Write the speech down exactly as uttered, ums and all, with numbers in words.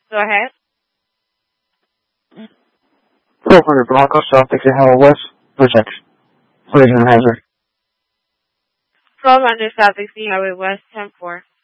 Go ahead. twelve hundred Bronco, South Dixie Highway West, protection. Collision hazard. twelve hundred South Dixie Highway West, ten four.